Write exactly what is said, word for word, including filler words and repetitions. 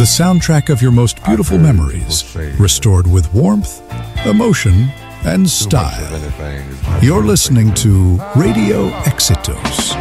the soundtrack of your most beautiful memories, restored with warmth, emotion, and style. You're listening to Radio Exitos.